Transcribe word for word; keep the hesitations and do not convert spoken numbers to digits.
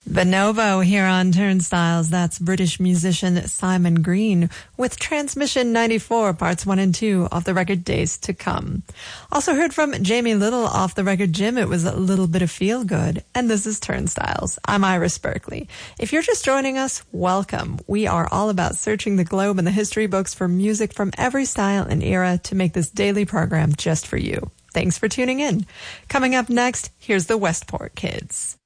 Bonobo here on Turnstiles. That's British musician Simon Green with Transmission ninety-four, parts one and two off the record Days to Come. Also heard from Jamie Little off the record Jim. It was a little bit of feel good. And this is Turnstiles. I'm Iris Berkeley. If you're just joining us, welcome. We are all about searching the globe and the history books for music from every style and era to make this daily program just for you. Thanks for tuning in. Coming up next, here's the Westport Kids.